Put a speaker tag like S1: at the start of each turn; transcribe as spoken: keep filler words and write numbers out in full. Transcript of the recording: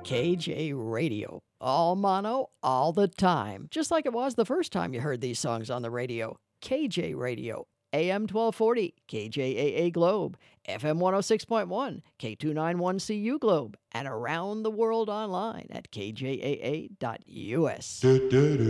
S1: K J Radio. All mono, all the time. Just like it was the first time you heard these songs on the radio. K J Radio. A M twelve forty, K J A A Globe. F M one oh six point one, K two ninety-one C U Globe. And around the world online at K J A A dot U S.